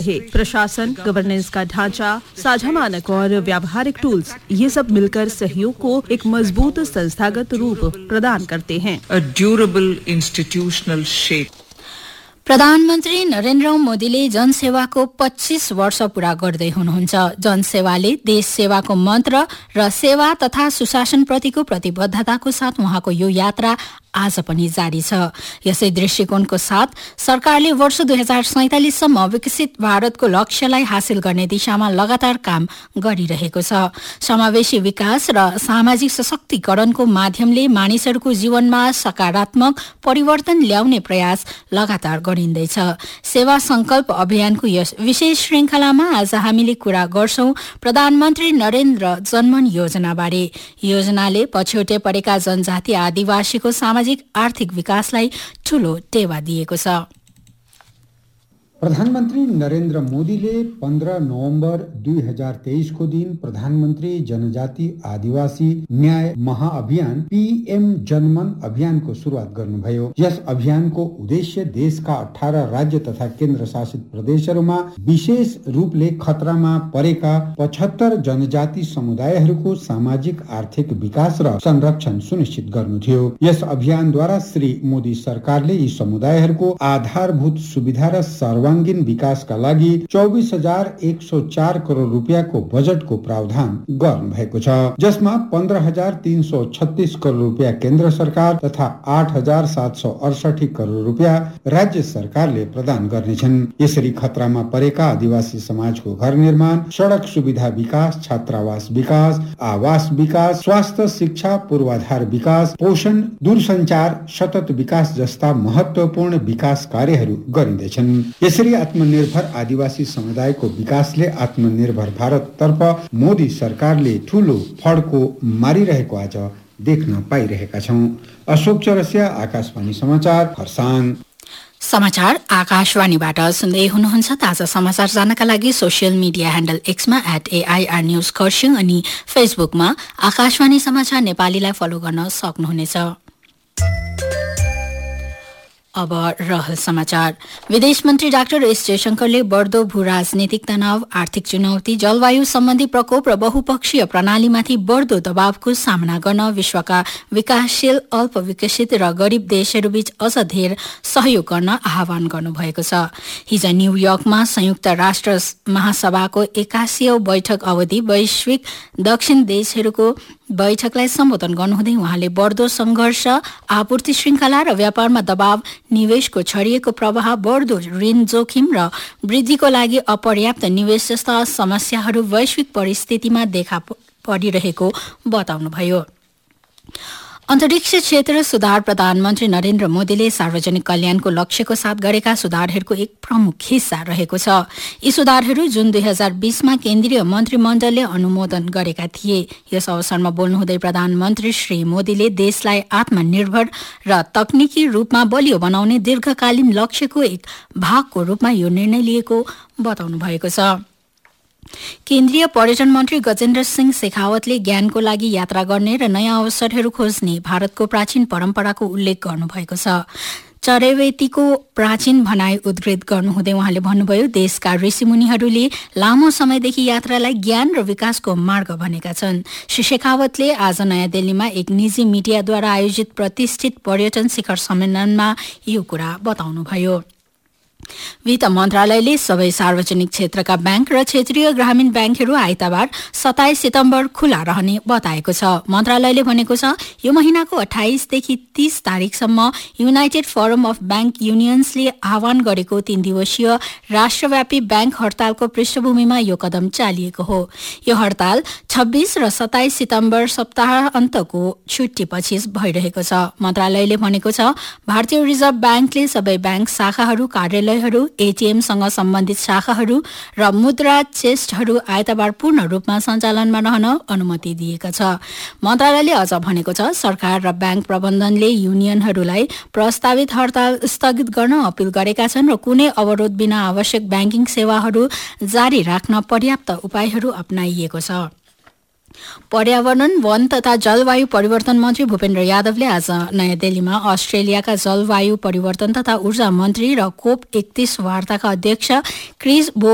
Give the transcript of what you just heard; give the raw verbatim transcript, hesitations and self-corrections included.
सीधे प्रशासन, गवर्नेंस का ढांचा, साझा मानक और व्यावहारिक टूल्स, ये सब मिलकर सहयोग को एक मजबूत संस्थागत रूप प्रदान करते हैं। A durable institutional shape. प्रधानमन्त्री नरेन्द्र मोदीले जनसेवाको पच्चीस वर्ष पूरा गर्दै हुनुहुन्छ। जनसेवाले देश सेवाको मन्त्र र सेवा तथा सुशासनप्रतिको प्रतिबद्धताको साथ उहाँको यो यात्रा आज पनि जारी छ। यसै दृष्टिकोणको साथ सरकारले वर्ष दुई हजार सैंतालिससम्म विकसित भारतको लक्ष्यलाई हासिल गर्ने दिशामा लगातार काम गरिरहेको छ। समावेशी विकास र सामाजिक सशक्तिकरणको माध्यमले मानिसहरूको जीवनमा सकारात्मक परिवर्तन ल्याउने प्रयास लगातार गरिँदैछ। सेवा संकल्प अभियानको यस विशेष श्रृंखलामा आज हामीले कुरा गर्छौं प्रधानमन्त्री नरेन्द्र जनमन योजनाबारे। योजनाले पछौटे परेका जनजाति आदिवासीको सामाजिक आर्थिक विकासलाई ठूलो टेवा दिएको छ। प्रधानमन्त्री नरेन्द्र मोदीले पन्ध्र नवम्बर दुई हजार तेइस को दिन प्रधानमन्त्री जनजाति आदिवासी न्याय महाअभियान पीएम जनमन अभियानको सुरुवात गर्नुभयो। यस अभियानको उद्देश्य देशका अठारह राज्य तथा केन्द्र शासित प्रदेशहरूमा विशेष रूपले खतरामा परेका पचहत्तर जनजाति समुदायहरूको सामाजिक आर्थिक विकास र संरक्षण सुनिश्चित गर्नु थियो। यस अभियानद्वारा श्री मोदी सरकारले यी समुदायहरूको आधारभूत सुविधा र सर्वाङ्गीन विकासका लागि चौबिस हजार एक सौ चार करोड़ रुपियाँको बजेटको प्रावधान गर्नु भएको छ, जसमा पन्ध्र हजार तीन सौ छत्तीस करोड़ रुपियाँ केन्द्र सरकार तथा आठ हजार सात सौ अडसठी करोड़ रुपियाँ राज्य सरकारले प्रदान गर्नेछन्। यसरी खतरामा परेका आदिवासी समाजको घर निर्माण, सड़क सुविधा विकास, छात्रावास विकास, आवास विकास, स्वास्थ्य शिक्षा पूर्वाधार विकास, पोषण, दूरसञ्चार, सतत विकास जस्ता महत्वपूर्ण विकास कार्यहरू गरिँदैछन्। यसरी आत्मनिर्भर आदिवासी समुदायको विकासले आत्मनिर्भर भारततर्फ मोदी सरकारले ठूलो फड्को मारिरहेको आज देख्न पाइरहेका छौं। अशोक चौरसिया, आकाशवाणी समाचार, खरसाङ। समाचार आकाशवाणीबाट सुन्दै हुनुहुन्छ। ताजा समाचार जानका लागि social media handle एक्समा at AIR news Kurseong अनि फेसबुकमा आकाशवाणी समाचार नेपालीलाई फलो गर्न सक्नुहुनेछ। अब रहल समाचार। विदेश मन्त्री डाक्टर एस जयशंकरले बढ़दो भू राजनीतिक तनाव, आर्थिक चुनौती, जलवायु सम्बन्धी प्रकोप र बहुपक्षीय प्रणालीमाथि बढ़दो दबावको सामना गर्न विश्वका विकासशील, अल्प विकसित र गरीब देशहरूबीच अझ धेर सहयोग गर्न आह्वान गर्नुभएको छ। हिज न्यूयोर्कमा संयुक्त राष्ट्र महासभाको एकासीऔं बैठक अवधि वैश्विक दक्षिण देशहरूको बैठकलाई सम्बोधन गर्नुहुँदै उहाँले बढ़दो संघर्ष, आपूर्ति श्रृंखला र व्यापारमा दबाव, निवेशको छरिएको प्रवाह, बढ़दो ऋण जोखिम र वृद्धिको लागि अपर्याप्त निवेश जस्ता समस्याहरू वैश्विक परिस्थितिमा देखा परिरहेको बताउनुभयो। अन्तरिक्ष क्षेत्र सुधार प्रधानमन्त्री नरेन्द्र मोदीले सार्वजनिक कल्याणको लक्ष्यको साथ गरेका सुधारहरूको एक प्रमुख हिस्सा रहेको छ। यी सुधारहरू जुन दुई हजार बीसमा केन्द्रीय मन्त्रीमण्डलले अनुमोदन गरेका थिए। यस अवसरमा बोल्नुहुँदै प्रधानमन्त्री श्री मोदीले देशलाई आत्मनिर्भर र तकनिकी रूपमा बलियो बनाउने दीर्घकालीन लक्ष्यको एक भागको रूपमा यो निर्णय लिएको बताउनु भएको छ। केन्द्रीय पर्यटन मन्त्री गजेन्द्र सिंह शेखावतले ज्ञानको लागि यात्रा गर्ने र नयाँ अवसरहरू खोज्ने भारतको प्राचीन परम्पराको उल्लेख गर्नुभएको छ। चरैवेतीको प्राचीन भनाई उद्धृत गर्नुहुँदै उहाँले भन्नुभयो, देशका ऋषिमुनिहरूले लामो समयदेखि यात्रालाई ज्ञान र विकासको मार्ग भनेका छन्। श्री शेखावतले आज नयाँ दिल्लीमा एक निजी मिडियाद्वारा आयोजित प्रतिष्ठित पर्यटन शिखर सम्मेलनमा यो कुरा बताउनुभयो। वित्त मन्त्रालयले सबै सार्वजनिक क्षेत्रका ब्याङ्क र क्षेत्रीय ग्रामीण ब्याङ्कहरू आइतबार सत्ताइस सितम्बर खुला रहने बताएको छ। मन्त्रालयले भनेको छ, यो महिनाको अठाइसदेखि तीस तारिकसम्म युनाइटेड फोरम अफ ब्याङ्क युनियन्सले आह्वान गरेको तीन दिवसीय राष्ट्रव्यापी ब्याङ्क हडतालको पृष्ठभूमिमा यो कदम चालिएको हो। यो हडताल छब्बीस र सत्ताइस सितम्बर सप्ताह अन्तको छुट्टीपछि भइरहेको छ। मन्त्रालयले भनेको छ, भारतीय रिजर्भ ब्याङ्कले सबै ब्याङ्क शाखाहरू, कार्यालय एटीएमसँग सम्बन्धित शाखाहरू र मुद्रा चेस्टहरू आइतबार पूर्ण रूपमा सञ्चालनमा रहन अनुमति दिएका छ। मन्त्रालयले अझ भनेको छ, सरकार र ब्याङ्क प्रबन्धनले युनियनहरूलाई प्रस्तावित हडताल स्थगित गर्न अपील गरेका छन् र कुनै अवरोध बिना आवश्यक ब्याङ्किङ सेवाहरू जारी राख्न पर्याप्त उपायहरू अपनाइएको छ। पर्यावरण, वन तथा जलवायु परिवर्तन मन्त्री भूपेन्द्र यादवले आज नयाँ दिल्लीमा अस्ट्रेलियाका जलवायु परिवर्तन तथा ऊर्जा मन्त्री र कोप एकतीस वार्ताका अध्यक्ष क्रिस